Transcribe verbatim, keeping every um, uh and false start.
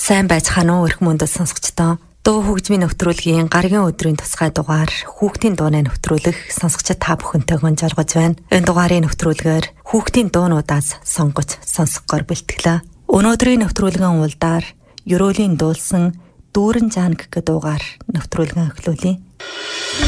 Сайн байцгаана уу эрх мөндөд сонсогчдоо. Дуу хөгжмийн нэвтрүүлгийн гаргийн өдрийн тусгай дугаар хүүхдийн дууны нэвтрүүлэг сонсогчид та бүхэнтэйгэн жаргаж байна. Энэ дугаарын нэвтрүүлгээр хүүхдийн дуунуудаас сонгож сонсгохоор бэлтгэлээ. Өнөөдрийн нэвтрүүлгийн улдаар Ерөөлийн дуулсан Дүүрэн жанг гэдэг дуугаар нэвтрүүлгэн эхлүүлье.